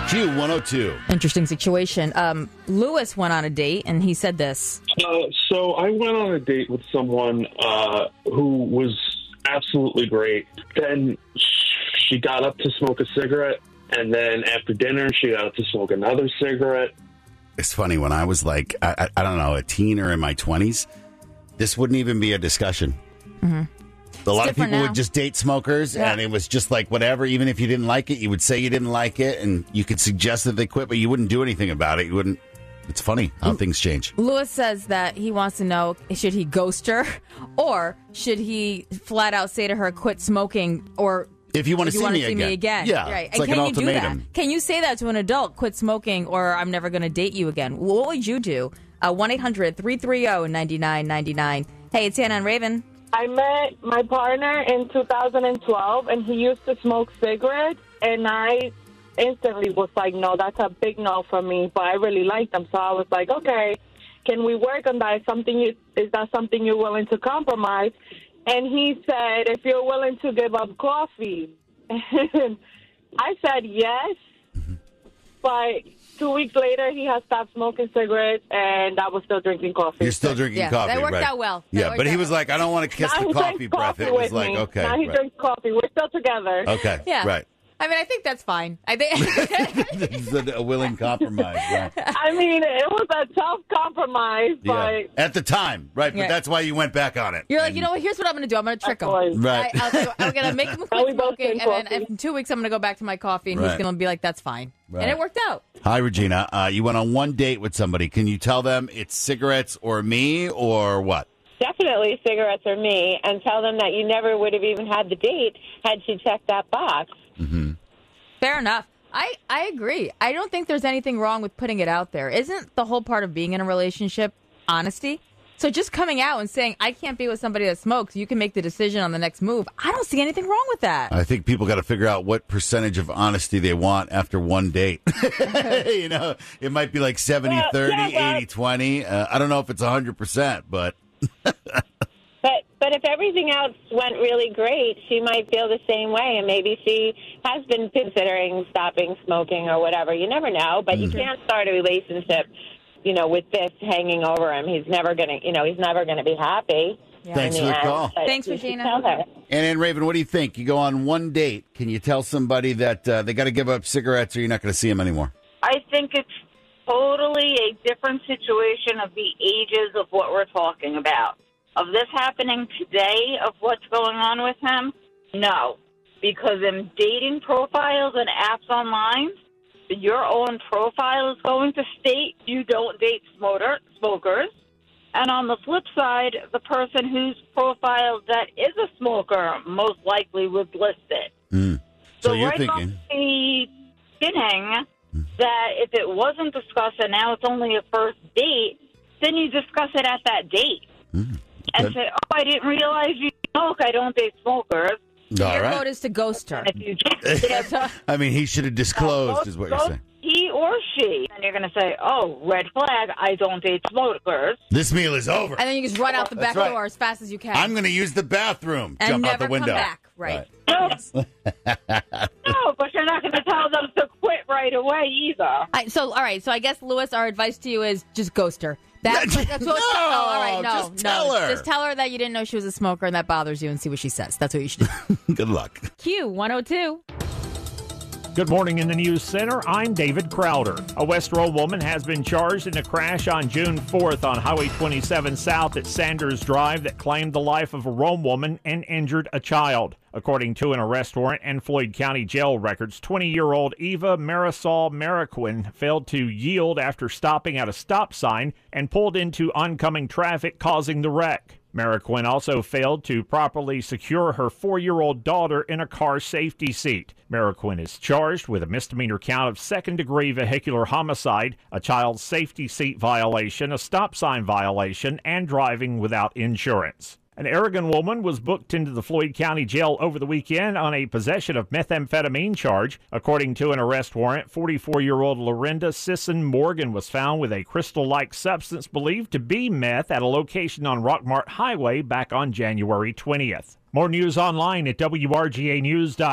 Q102. Interesting situation. Lewis went on a date, and he said this. So I went on a date with someone who was absolutely great. Then she got up to smoke a cigarette, and then after dinner, she got up to smoke another cigarette. It's funny, when I was like, I don't know, a teen or in my 20s, this wouldn't even be a discussion. Mm-hmm. A lot of people would just date smokers, and it was just like whatever. Even if you didn't like it, you would say you didn't like it, and you could suggest that they quit, but you wouldn't do anything about it. You wouldn't. It's funny how things change. Lewis says that he wants to know, should he ghost her, or should he flat out say to her, quit smoking, or if you want to see me again. Yeah, right. It's like an ultimatum. Can you say that to an adult, quit smoking, or I'm never going to date you again? What would you do? 1-800-330-9999. Hey, it's Hannah and Raven. I met my partner in 2012, and he used to smoke cigarettes, and I instantly was like, no, that's a big no for me, but I really liked him, so I was like, okay, can we work on that? Is that something you're willing to compromise? And he said, if you're willing to give up coffee. And I said yes, but 2 weeks later, he has stopped smoking cigarettes, and I was still drinking coffee. You're still drinking coffee, that worked right? out well. But he was like, I don't want to kiss the coffee breath. It was like, okay. Now he drinks coffee. We're still together. Okay, right. I mean, I think that's fine. I think This is a willing compromise, right? I mean, it was a tough compromise, but at the time, right? But that's why you went back on it. You're like, you know what? Here's what I'm going to do. I'm going to trick him. Right. I'm going to make him quit smoking, and then in 2 weeks, I'm going to go back to my coffee, and he's going to be like, that's fine. Right. And it worked out. Hi, Regina. You went on one date with somebody. Can you tell them it's cigarettes or me or what? Definitely cigarettes or me, and tell them that you never would have even had the date had she checked that box. Mm-hmm. Fair enough. I agree. I don't think there's anything wrong with putting it out there. Isn't the whole part of being in a relationship honesty? So just coming out and saying, I can't be with somebody that smokes, you can make the decision on the next move. I don't see anything wrong with that. I think people got to figure out what percentage of honesty they want after one date. You know, it might be like 70-30, 80-20. I don't know if it's 100%, but... But if everything else went really great, she might feel the same way, and maybe she has been considering stopping smoking or whatever. You never know, but you can't start a relationship, with this hanging over him. He's never going to be happy. Yeah. Thanks for the call. Thanks, Regina. And then, Raven, what do you think? You go on one date. Can you tell somebody that they got to give up cigarettes or you're not going to see them anymore? I think it's totally a different situation of the ages of what we're talking about. Of this happening today, of what's going on with him? No. Because in dating profiles and apps online, your own profile is going to state you don't date smokers. And on the flip side, the person whose profile that is a smoker most likely would list it. So you're right thinking... off the beginning that if it wasn't discussed and now it's only a first date, then you discuss it at that date. And say, I didn't realize you smoke. I don't date smokers. Your vote is to ghost her. I mean, he should have disclosed, is what you're saying. He or she. And you're going to say, red flag, I don't date smokers. This meal is over. And then you just run out the back door as fast as you can. I'm going to use the bathroom. And jump never out the window. come back. Right. No, but you're not going to tell them to quit right away either. All right. So I guess, Lewis, our advice to you is just all right. Just tell her. Just tell her that you didn't know she was a smoker and that bothers you and see what she says. That's what you should do. Good luck. Q102. Good morning in the News Center. I'm David Crowder. A West Row woman has been charged in a crash on June 4th on Highway 27 South at Sanders Drive that claimed the life of a Rome woman and injured a child. According to an arrest warrant and Floyd County Jail records, 20-year-old Eva Marisol Mariquin failed to yield after stopping at a stop sign and pulled into oncoming traffic, causing the wreck. Mariquin also failed to properly secure her 4-year-old daughter in a car safety seat. Mariquin is charged with a misdemeanor count of second-degree vehicular homicide, a child safety seat violation, a stop sign violation, and driving without insurance. An Oregon woman was booked into the Floyd County Jail over the weekend on a possession of methamphetamine charge. According to an arrest warrant, 44-year-old Lorinda Sisson Morgan was found with a crystal-like substance believed to be meth at a location on Rockmart Highway back on January 20th. More news online at WRGAnews.com.